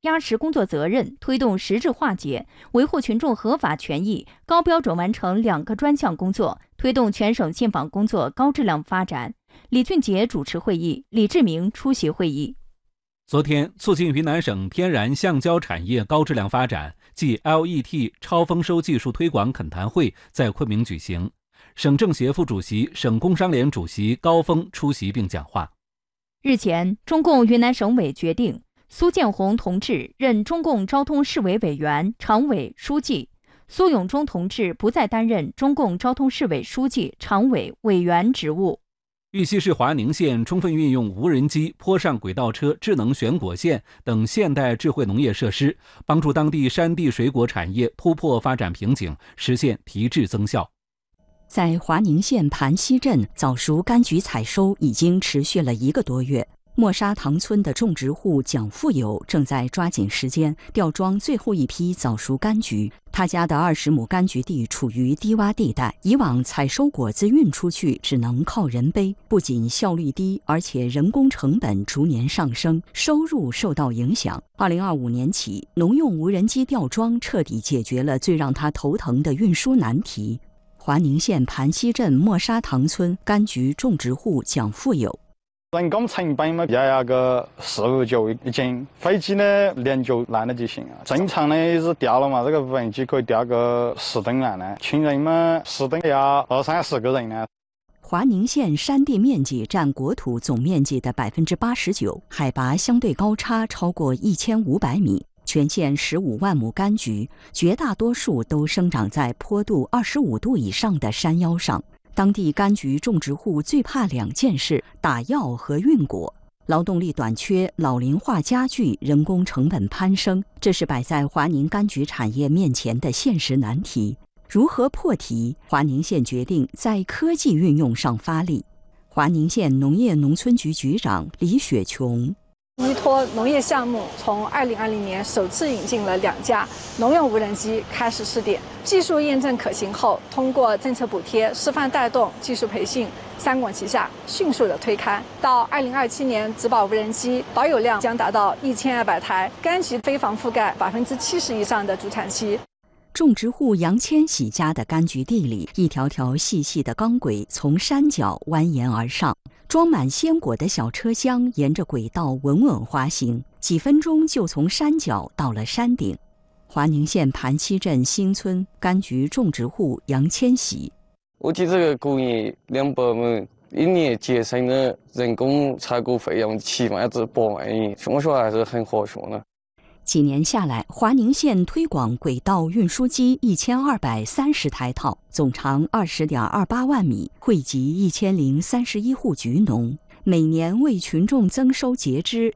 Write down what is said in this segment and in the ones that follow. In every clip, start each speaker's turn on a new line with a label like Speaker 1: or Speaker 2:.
Speaker 1: 压实工作责任，推动实质化解，维护群众合法权益，高标准完成2个专项工作，推动全省信访工作高质量发展。李俊杰主持会议，李志明出席会议。
Speaker 2: 昨天，促进云南省天然橡胶产业高质量发展暨 LET 超丰收技术推广恳谈会在昆明举行，省政协副主席、省工商联主席高峰出席并讲话。
Speaker 1: 日前，中共云南省委决定苏建宏同志任中共昭通市委委员、常委、书记，苏永忠同志不再担任中共昭通市委书记、常委、委员职务。
Speaker 2: 玉溪市华宁县充分运用无人机、坡上轨道车、智能选果线等现代智慧农业设施，帮助当地山地水果产业突破发展瓶颈，实现提质增效。
Speaker 3: 在华宁县盘溪镇，早熟柑橘采收已经持续了1个多月。莫沙塘村的种植户蒋富友正在抓紧时间吊装最后一批早熟柑橘。他家的20亩柑橘地处于低洼地带，以往采收果子运出去只能靠人背，不仅效率低，而且人工成本逐年上升，收入受到影响。2025年起，农用无人机吊装彻底解决了最让他头疼的运输难题。华宁县盘溪镇莫沙塘村柑橘种植户蒋富友。
Speaker 4: 人工成本嘛，要个4-5九一斤，飞机呢2九来了就行啊。正常呢是吊了嘛，这个无人机可以吊个10吨来呢，群人嘛10吨要20-30个人呢。
Speaker 3: 华宁县山地面积占国土总面积的89%，海拔相对高差超过1500米。全县15万亩柑橘，绝大多数都生长在坡度25度以上的山腰上。当地柑橘种植户最怕2件事：打药和运果。劳动力短缺、老龄化加剧、人工成本攀升，这是摆在华宁柑橘产业面前的现实难题。如何破题？华宁县决定在科技运用上发力。华宁县农业农村局局长李雪琼。
Speaker 5: 依托农业项目，从2020年首次引进了2架农用无人机开始试点，技术验证可行后，通过政策补贴、示范带动、技术培训3管齐下，迅速的推开。到2027年，植保无人机保有量将达到1200台，柑橘非防覆盖70%以上的主产期。
Speaker 3: 种植户杨千喜家的柑橘地里，一条条细细的钢轨从山脚蜿蜒而上，装满鲜果的小车厢沿着轨道稳稳滑行，几分钟就从山脚到了山顶。华宁县盘溪镇新村柑橘种植户杨千喜，
Speaker 6: 我的这个工业200亩，1年节省的人工采购费用7万至8万元，我说还是很合算的。
Speaker 3: 几年下来，华宁县推广轨道运输机1230台套，总长20.28万米，惠及1031户橘农，每年为群众增收节支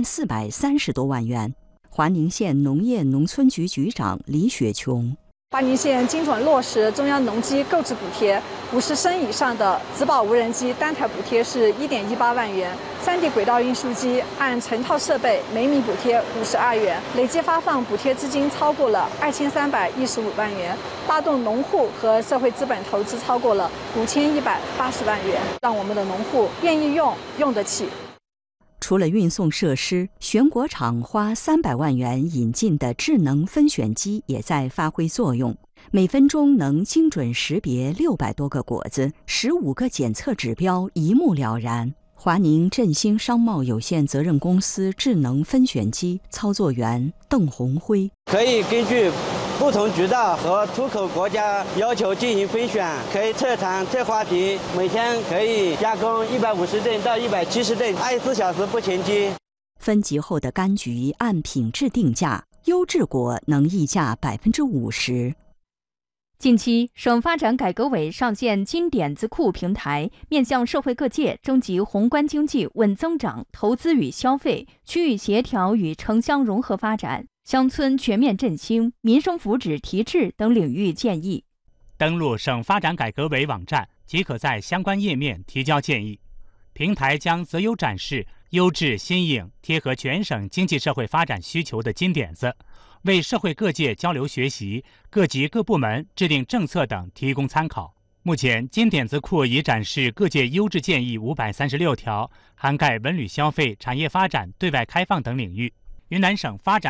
Speaker 3: 2430多万元。华宁县农业农村局局长李雪琼。
Speaker 5: 华宁县精准落实中央农机购置补贴，50升以上的植保无人机单台补贴是1.18万元，3D 轨道运输机按成套设备每米补贴52元，累计发放补贴资金超过了2315万元，拉动农户和社会资本投资超过了5180万元，让我们的农户愿意用得起。
Speaker 3: 除了运送设施，选果厂花300万元引进的智能分选机也在发挥作用，每分钟能精准识别600多个果子，15个检测指标一目了然。华宁振兴商贸有限责任公司智能分选机操作员邓红辉，
Speaker 7: 可以根据不同渠道和出口国家要求进行分选，可以测产测花皮，每天可以加工150吨到170吨，24小时不停机。
Speaker 3: 分级后的柑橘按品质定价，优质果能溢价50%。
Speaker 1: 近期，省发展改革委上线金点子库平台，面向社会各界征集宏观经济稳增长、投资与消费、区域协调与城乡融合发展、乡村全面振兴、民生福祉提质等领域建议。
Speaker 8: 登录省发展改革委网站，即可在相关页面提交建议。平台将择优展示优质新颖、贴合全省经济社会发展需求的金点子，为社会各界交流学习、各级各部门制定政策等提供参考。目前，金点子库已展示各界优质建议536条，涵盖文旅消费、产业发展、对外开放等领域。云南省发展